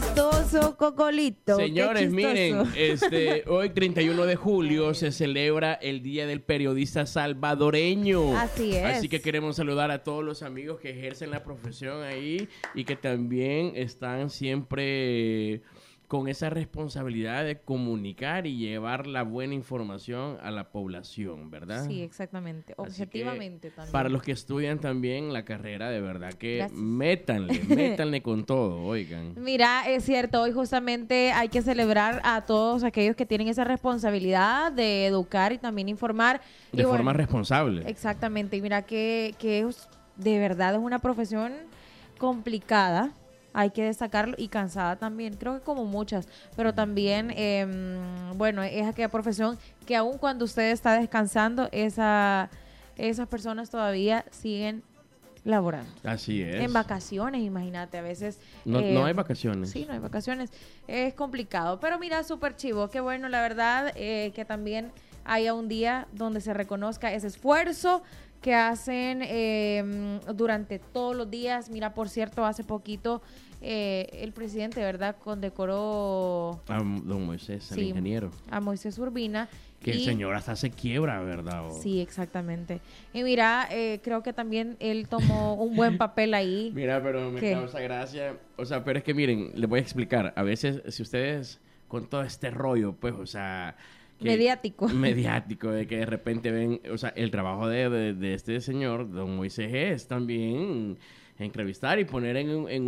chistoso, Cocolito. Señores, miren, hoy 31 de julio se celebra el Día del Periodista Salvadoreño. Así es. Así que queremos saludar a todos los amigos que ejercen la profesión ahí y que también están siempre con esa responsabilidad de comunicar y llevar la buena información a la población, ¿verdad? Sí, exactamente. Objetivamente también. Para los que estudian también la carrera, de verdad que métanle con todo, oigan. Mira, es cierto, hoy justamente hay que celebrar a todos aquellos que tienen esa responsabilidad de educar y también informar. De forma responsable. Exactamente, y mira que de verdad es una profesión complicada. Hay que destacarlo y cansada también, creo que como muchas, pero también, bueno, es aquella profesión que aun cuando usted está descansando, esas personas todavía siguen laborando. Así es. En vacaciones, imagínate, a veces... No hay vacaciones. Sí, no hay vacaciones. Es complicado, pero mira, súper chivo, qué bueno, la verdad, que también haya un día donde se reconozca ese esfuerzo que hacen durante todos los días. Mira, por cierto, hace poquito el presidente, ¿verdad?, condecoró a don Moisés, el ingeniero. A Moisés Urbina. Que el señor hasta se quiebra, ¿verdad? Sí, exactamente. Y mira, creo que también él tomó un buen papel ahí. Mira, pero me causa gracia. O sea, pero es que miren, les voy a explicar. A veces, si ustedes, con todo este rollo, pues, o sea... mediático, de que de repente ven, o sea, el trabajo de este señor, don Moisés, es también entrevistar y poner en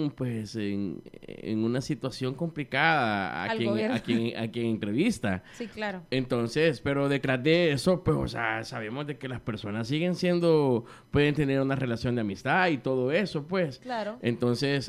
una situación complicada a quien entrevista. Sí, claro. Entonces, pero detrás de eso, pues, o sea, sabemos de que las personas pueden tener una relación de amistad y todo eso, pues. Claro. Entonces,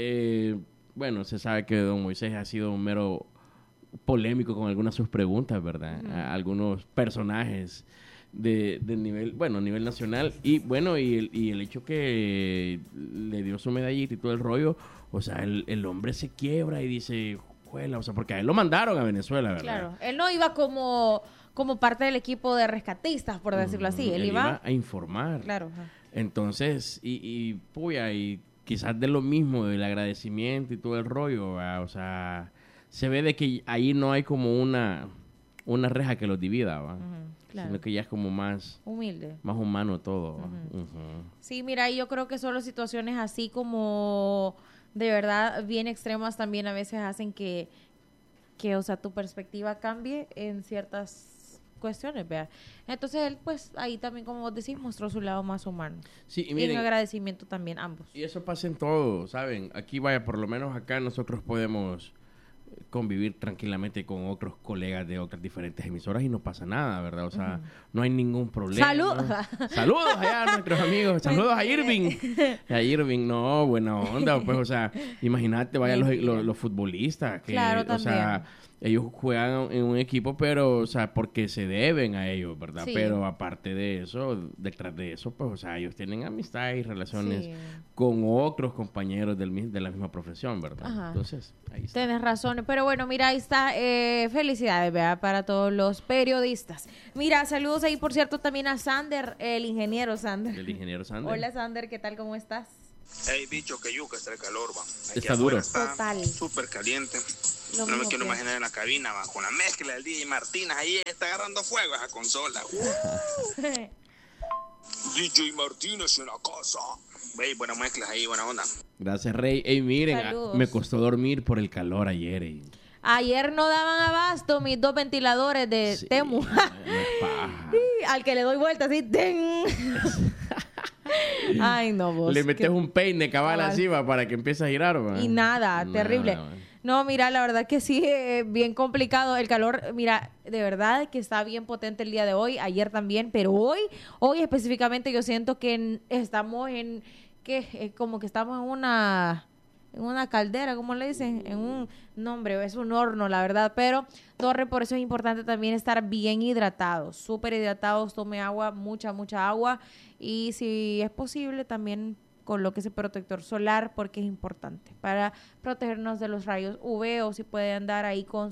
bueno, se sabe que don Moisés ha sido un mero polémico con algunas de sus preguntas, ¿verdad? Uh-huh. A algunos personajes de nivel nacional. Y bueno, y el hecho que le dio su medallita y todo el rollo, o sea, el hombre se quiebra y dice, juela, o sea, porque a él lo mandaron a Venezuela, ¿verdad? Claro, él no iba como parte del equipo de rescatistas, por decirlo así. Él iba a informar. Claro. Entonces, y quizás de lo mismo, del agradecimiento y todo el rollo, ¿verdad? O sea... se ve de que ahí no hay como una reja que los divida, ¿va? Claro. Sino que ya es como más... humilde. Más humano todo. Sí, mira, yo creo que solo situaciones así como de verdad bien extremas también a veces hacen que o sea, tu perspectiva cambie en ciertas cuestiones, vea. Entonces él, pues, ahí también, como vos decís, mostró su lado más humano. Sí, y miren, en agradecimiento también, ambos. Y eso pasa en todo, ¿saben? Aquí, por lo menos acá nosotros podemos convivir tranquilamente con otros colegas de otras diferentes emisoras y no pasa nada, ¿verdad? O sea, no hay ningún problema. Saludos allá a nuestros amigos. Saludos a Irving. A Irving, no, buena onda. Pues, o sea, imagínate, los futbolistas. Que, claro, también. O sea, ellos juegan en un equipo, pero, o sea, porque se deben a ellos, ¿verdad? Sí. Pero aparte de eso, detrás de eso, pues, o sea, ellos tienen amistad y relaciones con otros compañeros de la misma profesión, ¿verdad? Ajá. Entonces, ahí está. Tienes razón, pero bueno, mira, ahí está. Felicidades, ¿verdad? Para todos los periodistas. Mira, saludos ahí, por cierto, también a Sander, el ingeniero Sander. El ingeniero Sander. Hola, Sander, ¿qué tal? ¿Cómo estás? Hey, bicho, que yuca, está el calor, va. Está duro. Está súper caliente. No me quiero imaginar en la cabina, va, con la mezcla del DJ Martínez, ahí está agarrando fuego esa consola. DJ Martínez en la casa. Hey, buenas mezclas ahí, buena onda. Gracias, Rey. Hey, miren, me costó dormir por el calor ayer. Ayer no daban abasto mis 2 ventiladores de Temu. Al que le doy vuelta así, ¡ten! Ay, no, vos. Le metes un peine cabal así, va, para que empiece a girar, va. Y nada, terrible. No, mira, la verdad que sí, bien complicado. El calor, mira, de verdad que está bien potente el día de hoy, ayer también, pero hoy específicamente yo siento que estamos como que estamos en una caldera, ¿cómo le dicen? Es un horno, la verdad, pero Torre, por eso es importante también estar bien hidratados, súper hidratados, tome agua, mucha agua, y si es posible también colóquese protector solar porque es importante para protegernos de los rayos UV, o si puede andar ahí con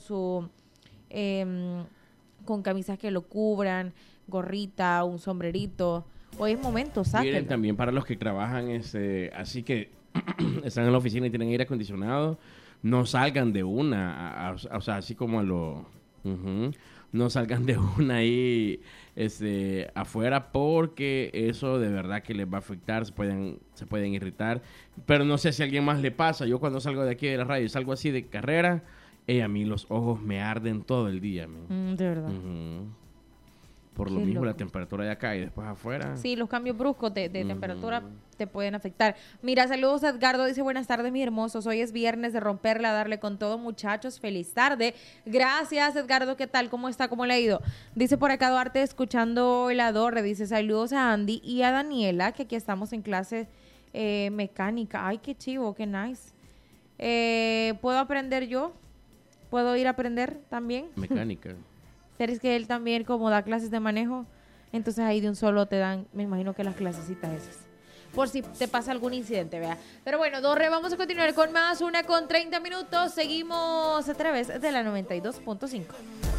con camisas que lo cubran, gorrita, un sombrerito. Hoy es momento, sáquenlo. Miren, también para los que trabajan así que están en la oficina y tienen aire acondicionado, no salgan de una, o sea, así como a lo... no salgan de una ahí afuera, porque eso de verdad que les va a afectar, se pueden irritar, pero no sé si a alguien más le pasa. Yo cuando salgo de aquí de la radio, salgo así de carrera, a mí los ojos me arden todo el día. De verdad. Por lo mismo, la temperatura de acá y después afuera. Sí, los cambios bruscos de temperatura te pueden afectar. Mira, saludos a Edgardo, dice buenas tardes, mis hermosos. Hoy es viernes de romperla, darle con todo, muchachos. Feliz tarde. Gracias, Edgardo. ¿Qué tal? ¿Cómo está? ¿Cómo le ha ido? Dice por acá Duarte, escuchando el Adorre. Dice saludos a Andy y a Daniela, que aquí estamos en clase mecánica. Ay, qué chivo, qué nice. ¿Puedo aprender yo? ¿Puedo ir a aprender también? Mecánica. Es que él también, como da clases de manejo, entonces ahí de un solo te dan, me imagino que las clasecitas esas, por si te pasa algún incidente, vea. Pero bueno, Dorre, vamos a continuar con más, 1:30. Seguimos a través de la 92.5.